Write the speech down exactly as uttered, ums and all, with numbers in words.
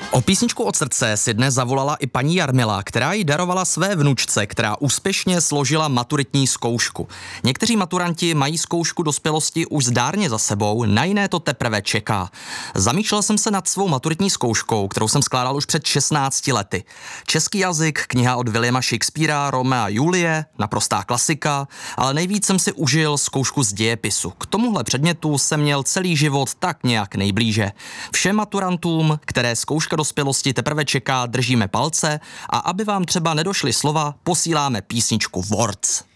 O písničku od srdce si dnes zavolala i paní Jarmila, která jí darovala své vnučce, která úspěšně složila maturitní zkoušku. Někteří maturanti mají zkoušku dospělosti už zdárně za sebou, na jiné to teprve čeká. Zamýšlel jsem se nad svou maturitní zkouškou, kterou jsem skládal už před šestnácti lety. Český jazyk, kniha od Williama Shakespearea, Romea a Julie, naprostá klasika, ale nejvíc jsem si užil zkoušku z dějepisu. K tomuhle předmětu jsem měl celý život tak nějak nejblíže. Všem maturantům, které zkouška dospělosti teprve čeká, držíme palce a aby vám třeba nedošly slova, posíláme písničku Words.